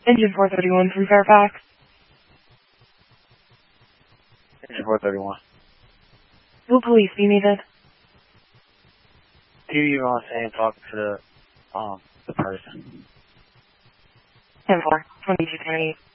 Engine 431 from Fairfax. Engine 431. Will police be needed? Do you want to say I'm talking to the person? 10-4, 22 Kennedy.